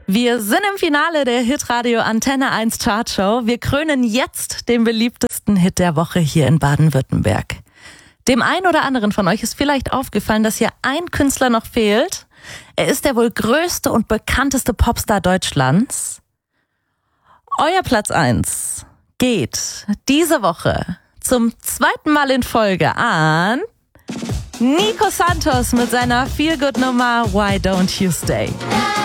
Wir sind im Finale der Hitradio Antenne 1 Chartshow. Wir krönen jetzt den beliebtesten Hit der Woche hier in Baden-Württemberg. Dem einen oder anderen von euch ist vielleicht aufgefallen, dass hier ein Künstler noch fehlt. Er ist der wohl größte und bekannteste Popstar Deutschlands. Euer Platz 1 geht diese Woche zum zweiten Mal in Folge an Nico Santos mit seiner Feel-Good-Nummer Why Don't You Stay.